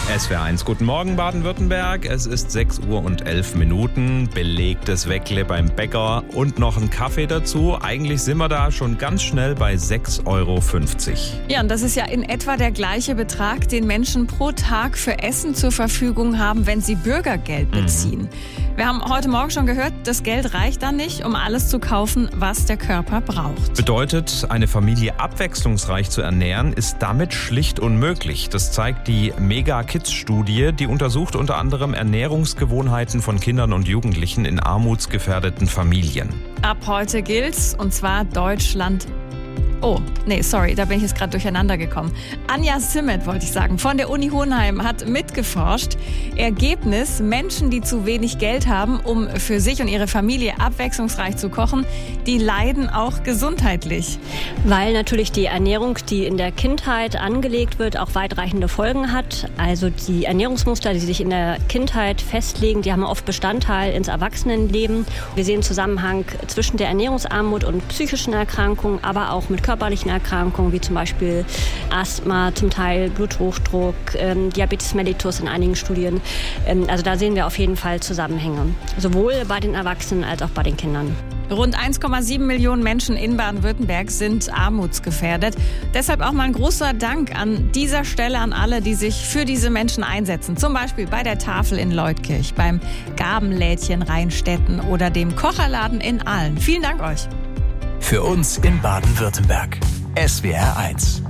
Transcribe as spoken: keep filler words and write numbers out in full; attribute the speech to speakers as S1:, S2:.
S1: S W R eins, guten Morgen Baden-Württemberg. Es ist sechs Uhr und elf Minuten, belegtes Weckle beim Bäcker und noch ein Kaffee dazu. Eigentlich sind wir da schon ganz schnell bei sechs Euro fünfzig.
S2: Ja, und das ist ja in etwa der gleiche Betrag, den Menschen pro Tag für Essen zur Verfügung haben, wenn sie Bürgergeld beziehen. Mhm. Wir haben heute Morgen schon gehört, das Geld reicht dann nicht, um alles zu kaufen, was der Körper braucht.
S1: Bedeutet, eine Familie abwechslungsreich zu ernähren, ist damit schlicht unmöglich. Das zeigt die Mega-Kids-Studie, die untersucht unter anderem Ernährungsgewohnheiten von Kindern und Jugendlichen in armutsgefährdeten Familien.
S2: Ab heute gilt's, und zwar Deutschland. Oh, nee, sorry, da bin ich jetzt gerade durcheinander gekommen. Anja Simmet, wollte ich sagen, von der Uni Hohenheim hat mitgeforscht. Ergebnis: Menschen, die zu wenig Geld haben, um für sich und ihre Familie abwechslungsreich zu kochen, die leiden auch gesundheitlich.
S3: Weil natürlich die Ernährung, die in der Kindheit angelegt wird, auch weitreichende Folgen hat. Also die Ernährungsmuster, die sich in der Kindheit festlegen, die haben oft Bestandteil ins Erwachsenenleben. Wir sehen Zusammenhang zwischen der Ernährungsarmut und psychischen Erkrankungen, aber auch mit körperlichen Erkrankungen wie zum Beispiel Asthma, zum Teil Bluthochdruck, ähm, Diabetes mellitus in einigen Studien. Ähm, also da sehen wir auf jeden Fall Zusammenhänge, sowohl bei den Erwachsenen als auch bei den Kindern.
S2: Rund eins Komma sieben Millionen Menschen in Baden-Württemberg sind armutsgefährdet. Deshalb auch mal ein großer Dank an dieser Stelle an alle, die sich für diese Menschen einsetzen. Zum Beispiel bei der Tafel in Leutkirch, beim Gabenlädchen Rheinstetten oder dem Kocherladen in Aalen. Vielen Dank euch.
S4: Für uns in Baden-Württemberg. S W R eins.